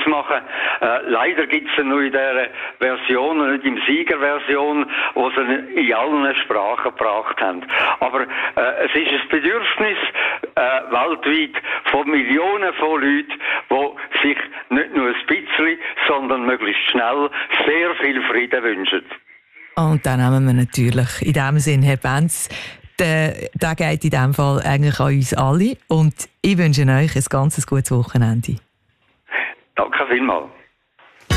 zu machen. Leider gibt es nur in dieser Version, nicht im Siegerversion, wo sie in allen Sprachen gebracht haben. Aber es ist ein Bedürfnis weltweit von Millionen von Leuten, die sich nicht nur ein bisschen, sondern möglichst schnell sehr viel Frieden wünschen. Und dann nehmen wir natürlich in diesem Sinne, Herr Benz, der geht in diesem Fall eigentlich an uns alle. Und ich wünsche euch ein ganz gutes Wochenende. Danke vielmals.